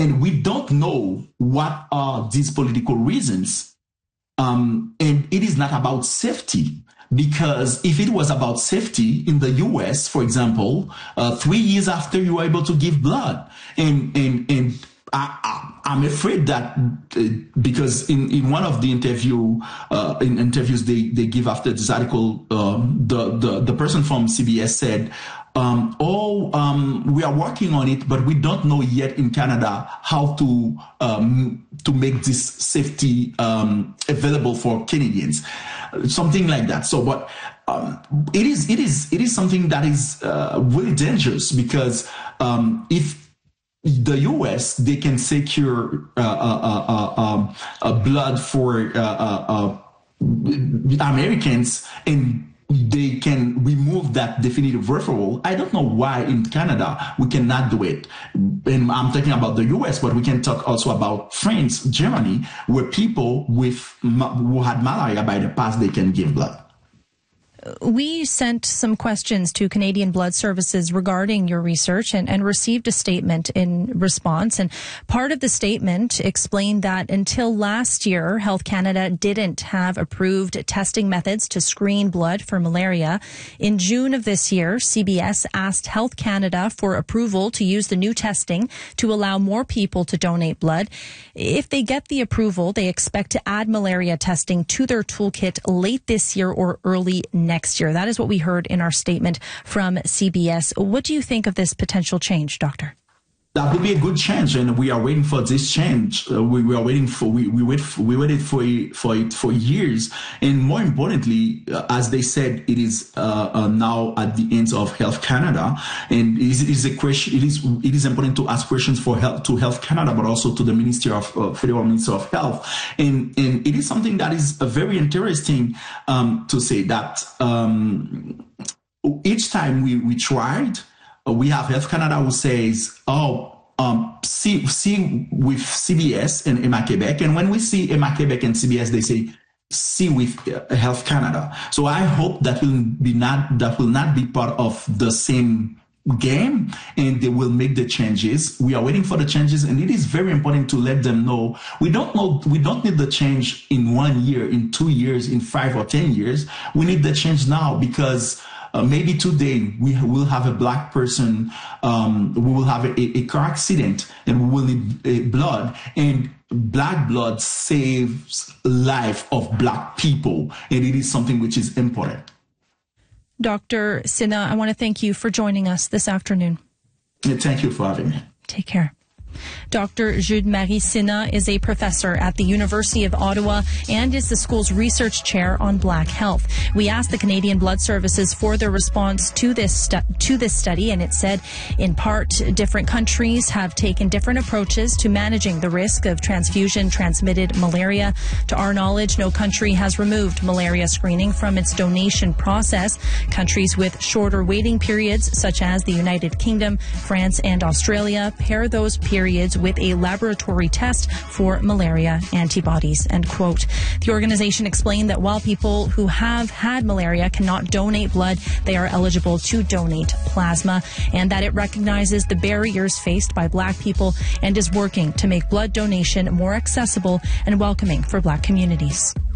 And we don't know what are these political reasons. And it is not about safety, because if it was about safety in the US, for example, 3 years after you were able to give blood, and I'm afraid that because in one of the interviews they give after this article, the person from CBS said, we are working on it, but we don't know yet in Canada how to make this safety available for Canadians, something like that. So, but it is something that is really dangerous, because if the U.S. they can secure blood for Americans, and they can remove that definitive referral. I don't know why in Canada we cannot do it. And I'm talking about the US, but we can talk also about France, Germany, where people who had malaria by the past, they can give blood. We sent some questions to Canadian Blood Services regarding your research and received a statement in response. And part of the statement explained that until last year, Health Canada didn't have approved testing methods to screen blood for malaria. In June of this year, CBS asked Health Canada for approval to use the new testing to allow more people to donate blood. If they get the approval, they expect to add malaria testing to their toolkit late this year or early next year. That is what we heard in our statement from CBS. What do you think of this potential change, Doctor? That would be a good change, and we are waiting for this change. We waited for it for years, and more importantly, as they said, it is now at the hands of Health Canada, and it is a question. It is important to ask questions to Health Canada, but also to the Federal Minister of Health, and it is something that is very interesting to say that each time we tried. We have Health Canada who says, see with CBS and EMA Quebec. And when we see EMA Quebec and CBS, they say, see with Health Canada. So I hope that will not be part of the same game, and they will make the changes. We are waiting for the changes, and it is very important to let them know we don't need the change in 1 year, in 2 years, in 5 or 10 years. We need the change now, because maybe today we will have a black person, we will have a car accident, and we will need blood, and black blood saves life of black people, and it is something which is important. Dr. Sinha, I want to thank you for joining us this afternoon. Thank you for having me. Take care. Dr. Jude-Marie Sinha is a professor at the University of Ottawa and is the school's research chair on Black health. We asked the Canadian Blood Services for their response to this study, and it said, in part, different countries have taken different approaches to managing the risk of transfusion-transmitted malaria. To our knowledge, no country has removed malaria screening from its donation process. Countries with shorter waiting periods, such as the United Kingdom, France, and Australia, pair those periods with a laboratory test for malaria antibodies, end quote. The organization explained that while people who have had malaria cannot donate blood, they are eligible to donate plasma, and that it recognizes the barriers faced by Black people and is working to make blood donation more accessible and welcoming for Black communities.